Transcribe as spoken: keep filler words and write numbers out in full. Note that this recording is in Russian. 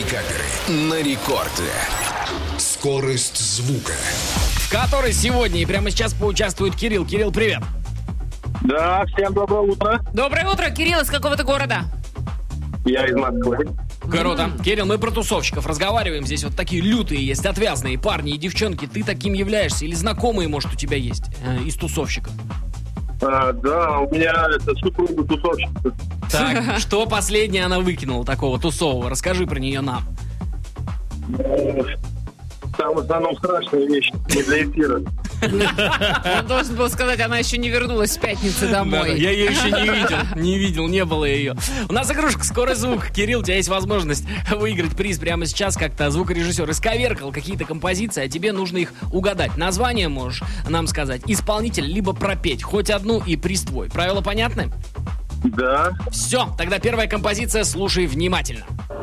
Пикаперы на рекорде. Скорость звука. В которой сегодня и прямо сейчас поучаствует Кирилл. Кирилл, привет. Да, всем доброе утро. Доброе утро, Кирилл, из какого ты города? Я из Москвы. Круто. Кирилл, мы про тусовщиков разговариваем. Здесь вот такие лютые есть, отвязные парни и девчонки. Ты таким являешься? Или знакомые, может, у тебя есть э, из тусовщиков? А, да, у меня это супруга тусовщица. Так, что последнее она выкинула такого тусового? Расскажи про нее нам. Там в основном страшная вещь, не для эфира. Он должен был сказать, она еще не вернулась с пятницы домой. Да, я ее еще не видел, не видел, не было ее. У нас игрушка «Скорый звук». Кирилл, у тебя есть возможность выиграть приз прямо сейчас. Как-то звукорежиссер исковеркал какие-то композиции, а тебе нужно их угадать. Название можешь нам сказать, исполнитель, либо пропеть. Хоть одну и приз твой. Правила понятны? Да. Все, тогда первая композиция, слушай внимательно.